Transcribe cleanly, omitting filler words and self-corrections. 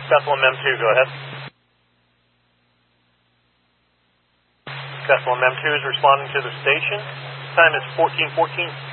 Decibel M2, go ahead. Decibel M2 is responding to the station. Time is 14:14.